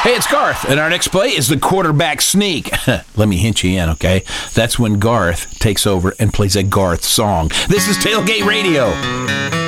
Hey, it's Garth, and our next play is the quarterback sneak. Let me hint you in, okay? That's when Garth takes over and plays a Garth song. This is Tailgate Radio.